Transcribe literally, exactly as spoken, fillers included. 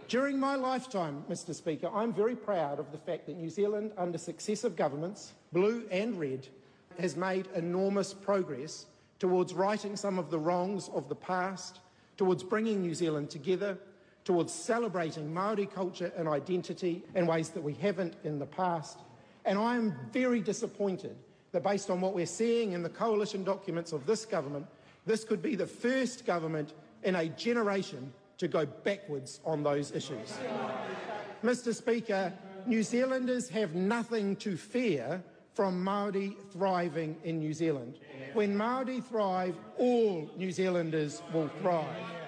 During my lifetime, Mr Speaker, I'm very proud of the fact that New Zealand, under successive governments, blue and red, has made enormous progress towards righting some of the wrongs of the past, towards bringing New Zealand together, towards celebrating Māori culture and identity in ways that we haven't in the past. And I am very disappointed that, based on what we're seeing in the coalition documents of this government, this could be the first government in a generation to go backwards on those issues. Mr Speaker, New Zealanders have nothing to fear from Māori thriving in New Zealand. When Māori thrive, all New Zealanders will thrive.